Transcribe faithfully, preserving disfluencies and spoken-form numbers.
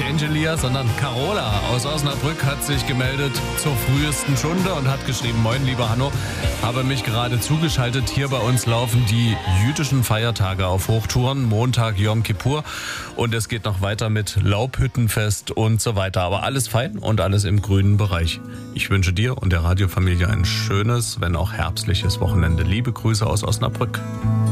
Angelia, sondern Carola aus Osnabrück hat sich gemeldet zur frühesten Stunde und hat geschrieben: Moin, lieber Hanno, habe mich gerade zugeschaltet. Hier bei uns laufen die jüdischen Feiertage auf Hochtouren. Montag Yom Kippur und es geht noch weiter mit Laubhüttenfest und so weiter. Aber alles fein und alles im grünen Bereich. Ich wünsche dir und der Radiofamilie ein schönes, wenn auch herbstliches Wochenende. Liebe Grüße aus Osnabrück.